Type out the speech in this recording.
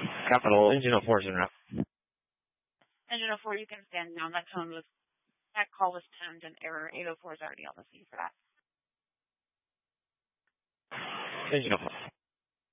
Capital, engine 04 is en route. Engine 04, you can stand down. That call was toned and error. 804 is already on the scene for that. Engine 04.